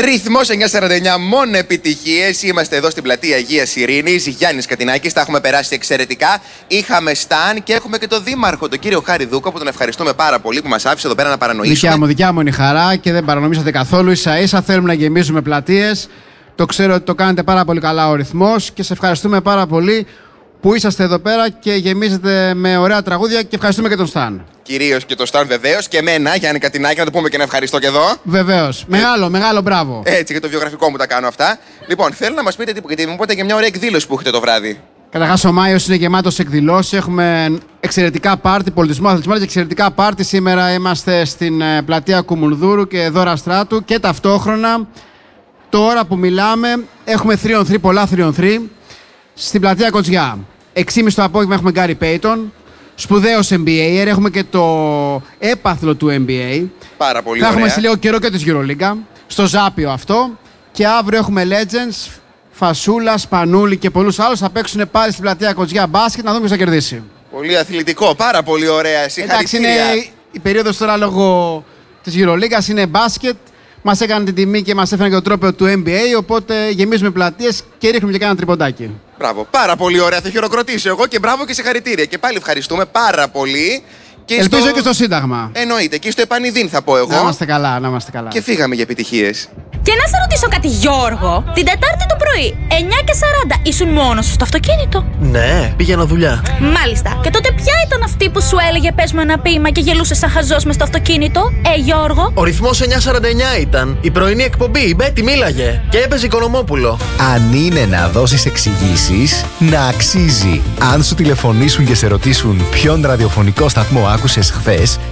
Ρυθμός 949, μόνο επιτυχίες. Είμαστε εδώ στην πλατεία Αγίας Ειρήνης. Γιάννης Κατινάκης, τα έχουμε περάσει εξαιρετικά. Είχαμε Σταν και έχουμε και τον Δήμαρχο, τον κύριο Χάρη Δούκα, που τον ευχαριστούμε πάρα πολύ που μας άφησε εδώ πέρα να παρανοήσουμε. Δικιά μου είναι η χαρά και δεν παρανομήσατε καθόλου. Ίσα-ίσα θέλουμε να γεμίζουμε πλατείες. Το ξέρω ότι το κάνετε πάρα πολύ καλά ο ρυθμός και σε ευχαριστούμε πάρα πολύ που είσαστε εδώ πέρα και γεμίζετε με ωραία τραγούδια και ευχαριστούμε και τον Σταν. Κυρίως και τον Σταν, βεβαίως, και εμένα, Γιάννη Κατινάκη, να το πούμε και να ευχαριστώ και εδώ. Βεβαίως. Μεγάλο μπράβο. Έτσι, και το βιογραφικό μου τα κάνω αυτά. Λοιπόν, θέλω να μας πείτε τίποτα, γιατί μου είπατε για μια ωραία εκδήλωση που έχετε το βράδυ. Καταρχάς, ο Μάιος είναι γεμάτος εκδηλώσεις. Έχουμε εξαιρετικά πάρτι, πολιτισμό, αθλητισμό και εξαιρετικά πάρτι. Σήμερα είμαστε στην πλατεία Κουμουνδούρου και Δώρα Στράτου και ταυτόχρονα, τώρα που μιλάμε, έχουμε 3-on-3, πολλά 3-on-3 στην πλατεία Κοτζιά. 6.30 το απόγευμα έχουμε Γκάρι Πέιτον, σπουδαίος NBA, έχουμε και το έπαθλο του NBA. Πάρα πολύ θα ωραία. έχουμε σε λίγο καιρό και της EuroLeague, στο Ζάπιο αυτό. Και αύριο έχουμε Legends, Φασούλα, Σπανούλη και πολλούς άλλους. Θα παίξουν πάλι στην πλατεία Κοτζιά μπάσκετ, να δούμε ποιος θα κερδίσει. Πολύ αθλητικό, πάρα πολύ ωραία. Συγχαρητήρια. Εντάξει, είναι η περίοδος τώρα λόγω της EuroLeague, είναι μπάσκετ. Μας έκανε την τιμή και μας έφερε και το τρόπαιο του NBA, οπότε γεμίζουμε πλατείες και ρίχνουμε και κάνα τριποντάκι. Μπράβο, πάρα πολύ ωραία. Θα χειροκροτήσω εγώ και μπράβο και συγχαρητήρια. Και πάλι ευχαριστούμε πάρα πολύ. Και ελπίζω και στο Σύνταγμα. Εννοείται. Και στο Επανειδήν θα πω εγώ. Να είμαστε καλά, να είμαστε καλά. Και φύγαμε για επιτυχίες. Και να σε ρωτήσω κάτι, Γιώργο. Την Τετάρτη το πρωί, 9:40, ήσουν μόνος σου στο αυτοκίνητο? Ναι, πήγαινα δουλειά. Μάλιστα. Και τότε ποια ήταν αυτή που σου έλεγε πες μου ένα ποίημα και γελούσε σαν χαζός μες στο αυτοκίνητο, Γιώργο? Ο ρυθμός 949 ήταν. Η πρωινή εκπομπή, η Μπέτη μίλαγε. Και έπαιζε Οικονομόπουλο. Αν είναι να δώσεις εξηγήσεις, να αξίζει. Αν σου τηλεφωνήσουν και σε ρωτήσουν ποιον ραδιοφωνικό σταθμό άκουσες χθες,